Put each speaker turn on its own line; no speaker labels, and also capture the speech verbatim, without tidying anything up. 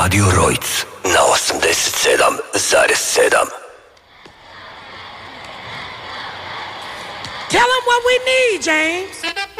Radio Rojc na osamdeset sedam zarez sedam.
Tell them what we need, James.